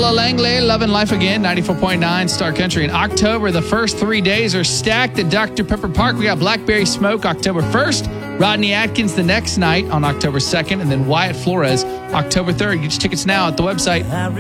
Ella Langley, Loving Life Again, 94.9 Star Country. In October, the first 3 days are stacked at Dr. Pepper Park. We got Blackberry Smoke October 1st, Rodney Atkins the next night on October 2nd, and then Wyatt Flores October 3rd. Get your tickets now at the website.